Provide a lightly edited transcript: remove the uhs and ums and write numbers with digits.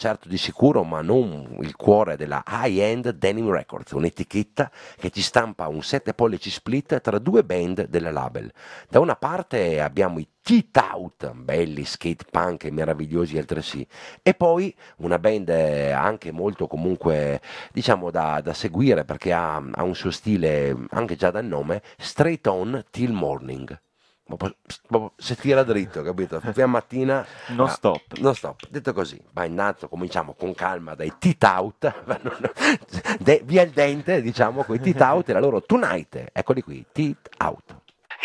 certo di sicuro, ma non il cuore della High-End Denim Records, un'etichetta che ti stampa un 7 pollici split tra due band della label. Da una parte abbiamo i T-Tout, belli skate punk e meravigliosi altresì, e poi una band anche molto comunque diciamo da seguire perché ha un suo stile anche già dal nome, Straight On Till Morning. Proprio se tira dritto, capito? Fino a mattina, Non stop. non stop. Detto così, va innato, cominciamo con calma dai T-Tout, via il dente, diciamo, con i T-Tout e la loro Tonight, eccoli qui, T-Out.